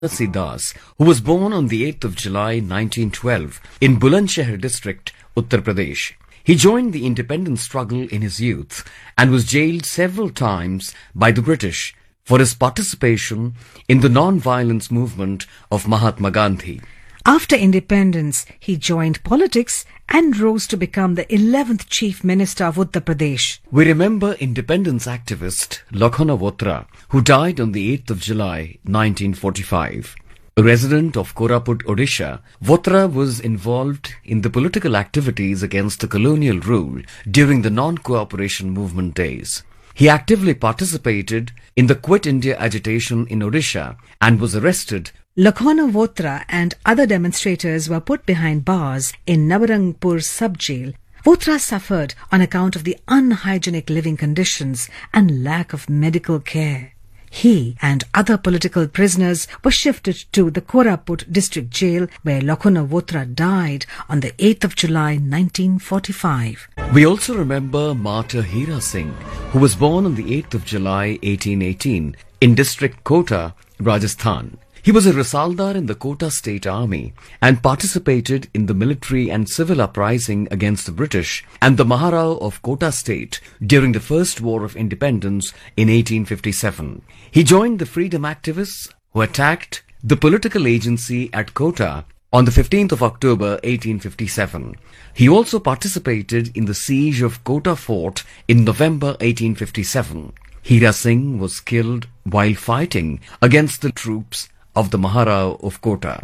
Tulsi Das, who was born on the 8th of July 1912 in Bulandshahr district, Uttar Pradesh. He joined the independence struggle in his youth and was jailed several times by the British for his participation in the non-violence movement of Mahatma Gandhi. After independence, he joined politics and rose to become the 11th Chief Minister of Uttar Pradesh. We remember independence activist Lakhana Votra, who died on the 8th of July 1945. A resident of Koraput, Odisha, Votra was involved in the political activities against the colonial rule during the non-cooperation movement days. He actively participated in the Quit India agitation in Odisha and was arrested. Lakhana Votra and other demonstrators were put behind bars in Nabarangpur sub-jail. Votra suffered on account of the unhygienic living conditions and lack of medical care. He and other political prisoners were shifted to the Koraput district jail, where Lakhana Votra died on the 8th of July 1945. We also remember Martyr Hira Singh, who was born on the 8th of July 1818 in district Kota, Rajasthan. He was a Rasaldar in the Kota State Army and participated in the military and civil uprising against the British and the Maharao of Kota State during the First War of Independence in 1857. He joined the freedom activists who attacked the political agency at Kota on the 15th of October 1857. He also participated in the siege of Kota Fort in November 1857. Hira Singh was killed while fighting against the troops of the Maharao of Kota.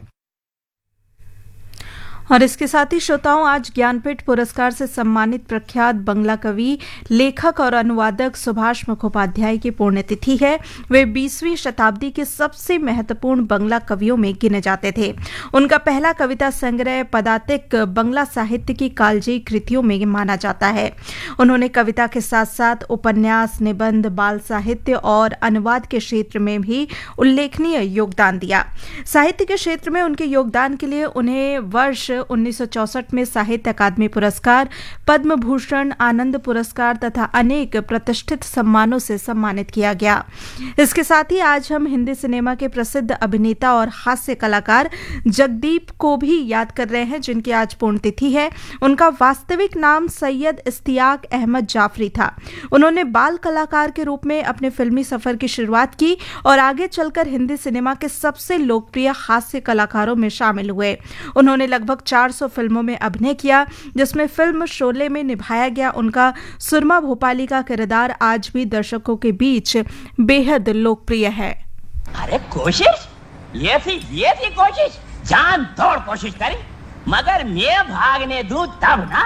और इसके साथ ही श्रोताओं, आज ज्ञानपीठ पुरस्कार से सम्मानित प्रख्यात बंगला कवि, लेखक और अनुवादक सुभाष मुखोपाध्याय की पुण्यतिथि है। वे 20वीं शताब्दी के सबसे महत्वपूर्ण बंगला कवियों में गिने जाते थे। उनका पहला कविता संग्रह पदातिक बंगला साहित्य की कालजयी कृतियों में माना जाता है। उन्होंने कविता के साथ साथ उपन्यास, निबंध, बाल साहित्य और अनुवाद के क्षेत्र में भी उल्लेखनीय योगदान दिया। साहित्य के क्षेत्र में उनके योगदान के लिए उन्हें वर्ष 1964 में साहित्य अकादमी पुरस्कार, पद्म भूषण, आनंद पुरस्कार तथा अनेक प्रतिष्ठित सम्मानों से सम्मानित किया गया। इसके साथ ही आज हम हिंदी सिनेमा के प्रसिद्ध अभिनेता और हास्य कलाकार जगदीप को भी याद कर रहे हैं, जिनकी आज पुण्यतिथि है। उनका वास्तविक नाम सैयद इश्तियाक अहमद जाफरी था। उन्होंने बाल कलाकार के रूप में अपने फिल्मी सफर की शुरुआत की और आगे चलकर हिंदी सिनेमा के सबसे लोकप्रिय हास्य कलाकारों में शामिल हुए। उन्होंने लगभग 400 फिल्मों में अभिनय किया, जिसमें फिल्म शोले में निभाया गया उनका सुरमा भोपाली का किरदार आज भी दर्शकों के बीच बेहद लोकप्रिय है। अरे कोशिश ये थी कोशिश, जान तोड़ कोशिश करी, मगर मैं भागने दूं तब ना,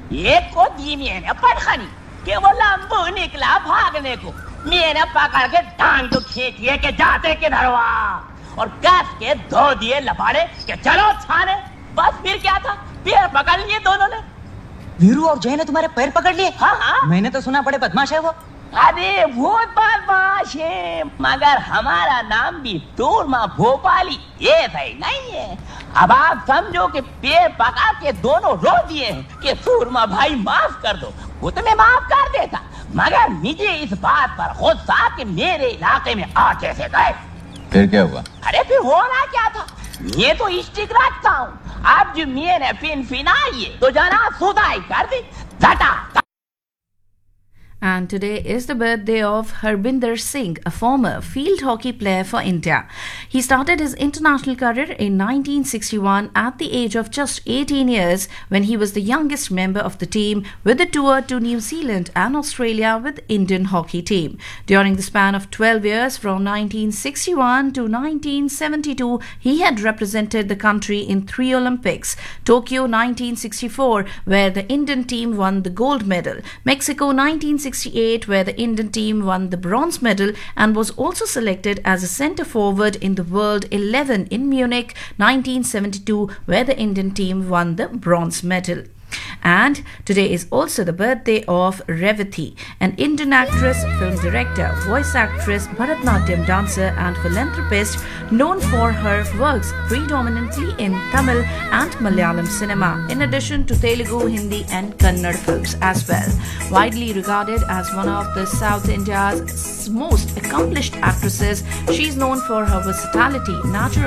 एक को दी मैंने पटखनी कि वो लंबू निकला भागने को। मैंने पकड़ के टांग तो खींचिए के जाते किधर वहाँ, और कस के धो दिए लपाड़े कि चलो थाने। बस फिर क्या था, पैर पकड़ लिए दोनों ने। वीरू और जय ने तुम्हारे पैर पकड़ लिए? हाँ। मैंने तो सुना बड़े बदमाश है वो। अरे बहुत बदमाश है, मगर हमारा नाम भी सूरमा भोपाली ये सही नहीं है। अब आप समझो कि पैर पकड़ के दोनों रो दिए कि सूरमा भाई माफ कर दो। वो तो मैं माफ कर देता, मगर मुझे इस बात पर गुस्सा कि मेरे इलाके में आ कैसे गए। फिर क्या हुआ? अरे फिर होना क्या था, ये तो स्टिक रखता हूँ। अब जो मैंने फिनाई है तो जना सुधाई कर दी झटा। And today is the birthday of Harbinder Singh, a former field hockey player for India. He started his international career in 1961 at the age of just 18 years, when he was the youngest member of the team, with a tour to New Zealand and Australia with Indian hockey team. During the span of 12 years, from 1961 to 1972, he had represented the country in 3 Olympics: Tokyo 1964, where the Indian team won the gold medal; Mexico 1968, where the Indian team won the bronze medal, and was also selected as a centre forward in the World 11 in Munich 1972, where the Indian team won the bronze medal. And today is also the birthday of Revati, an Indian actress, film director, voice actress, Bharatnatyam dancer and philanthropist known for her works predominantly in Tamil and Malayalam cinema, in addition to Telugu, Hindi and Kannada films as well. Widely regarded as one of the South India's most accomplished actresses, she is known for her versatility, natural